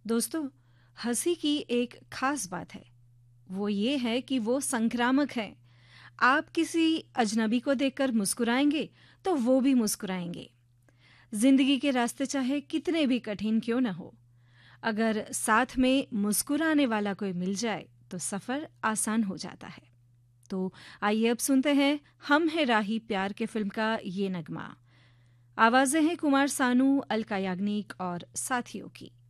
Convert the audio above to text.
दोस्तों, हंसी की एक खास बात है। वो ये है कि वो संक्रामक है। आप किसी अजनबी को देखकर मुस्कुराएंगे तो वो भी मुस्कुराएंगे। जिंदगी के रास्ते चाहे कितने भी कठिन क्यों न हो, अगर साथ में मुस्कुराने वाला कोई मिल जाए तो सफर आसान हो जाता है। तो आइए अब सुनते हैं हम है राही प्यार के फिल्म का ये नगमा। आवाजें हैं कुमार सानू, अलका याग्निक और साथियों की।